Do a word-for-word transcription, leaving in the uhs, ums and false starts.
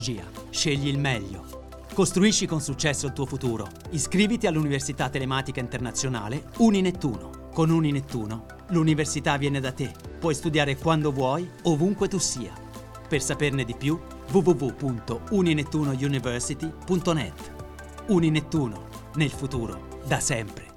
Scegli il meglio. Costruisci con successo il tuo futuro. Iscriviti all'Università Telematica Internazionale Uninettuno. Con Uninettuno, l'università viene da te. Puoi studiare quando vuoi, ovunque tu sia. Per saperne di più, w w w punto uninettunouniversity punto net. Uninettuno, nel futuro, da sempre.